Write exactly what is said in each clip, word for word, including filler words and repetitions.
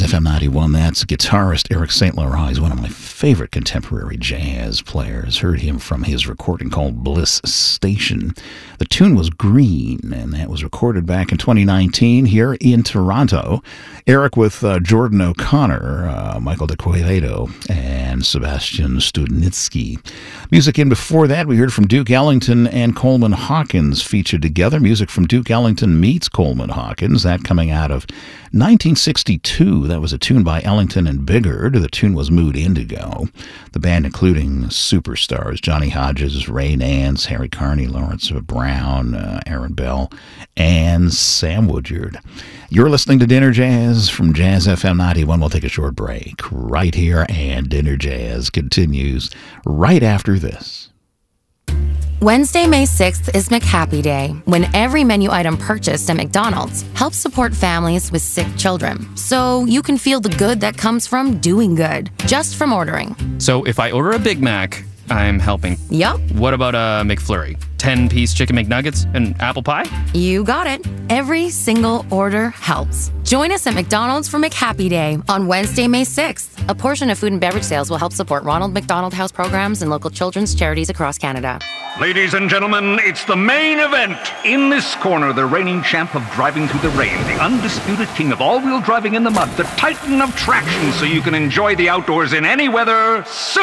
F M ninety-one, that's guitarist Eric Saint Laurent. He's one of my favorite contemporary jazz players. Heard him from his recording called Bliss Station. The tune was Green, and that was recorded back in twenty nineteen here in Toronto. Eric with uh, Jordan O'Connor, uh, Michael de Quevedo, and Sebastian Studnitsky. Music in before that, we heard from Duke Ellington and Coleman Hawkins featured together. Music from Duke Ellington meets Coleman Hawkins, that coming out of nineteen sixty-two. That was a tune by Ellington and Biggard. The tune was Mood Indigo. The band including superstars Johnny Hodges, Ray Nance, Harry Carney, Lawrence Brown, uh, Aaron Bell, and Sam Woodyard. You're listening to Dinner Jazz from Jazz F M ninety-one. We'll take a short break right here, and Dinner Jazz continues right after this. Wednesday, May sixth is McHappy Day, when every menu item purchased at McDonald's helps support families with sick children. So you can feel the good that comes from doing good, just from ordering. So if I order a Big Mac, I'm helping. Yup. What about a McFlurry? ten-piece chicken McNuggets and apple pie? You got it. Every single order helps. Join us at McDonald's for McHappy Day on Wednesday, May sixth. A portion of food and beverage sales will help support Ronald McDonald House programs and local children's charities across Canada. Ladies and gentlemen, it's the main event. In this corner, the reigning champ of driving through the rain, the undisputed king of all-wheel driving in the mud, the titan of traction so you can enjoy the outdoors in any weather,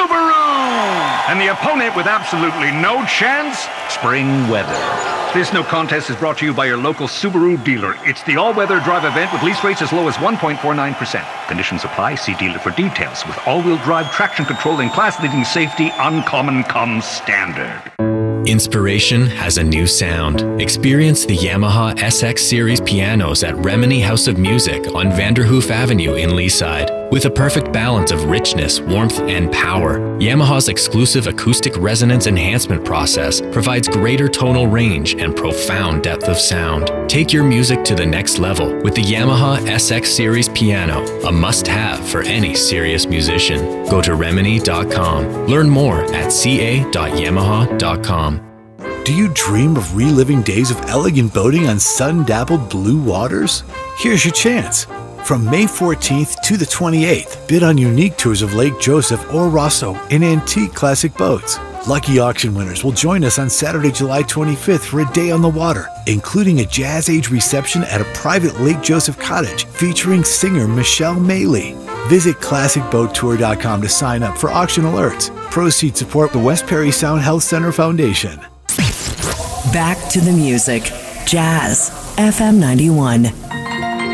Subaru! And the opponent with absolutely no chance, spring weather. This no contest is brought to you by your local Subaru dealer. It's the all-weather drive event with lease rates as low as one point four nine percent. Conditions apply. See dealer for details. With all-wheel drive, traction control, and class-leading safety, uncommon comes standard. Inspiration has a new sound. Experience the Yamaha S X Series pianos at Remini House of Music on Vanderhoof Avenue in Leaside. With a perfect balance of richness, warmth, and power, Yamaha's exclusive acoustic resonance enhancement process provides greater tonal range and profound depth of sound. Take your music to the next level with the Yamaha S X Series piano, a must-have for any serious musician. Go to remini dot com. Learn more at c a dot yamaha dot com. Do you dream of reliving days of elegant boating on sun-dappled blue waters? Here's your chance. From May fourteenth to the twenty-eighth, bid on unique tours of Lake Joseph or Rosso in antique classic boats. Lucky auction winners will join us on Saturday, July twenty-fifth for a day on the water, including a Jazz Age reception at a private Lake Joseph cottage featuring singer Michelle Maley. Visit classic boat tour dot com to sign up for auction alerts. Proceeds support the West Perry Sound Health Center Foundation. Back to the music. Jazz F M ninety-one.